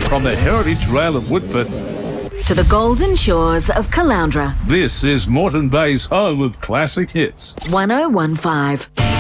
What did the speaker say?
From the Heritage Rail of Whitford to the golden shores of Caloundra. This is Moreton Bay's home of classic hits. 1015.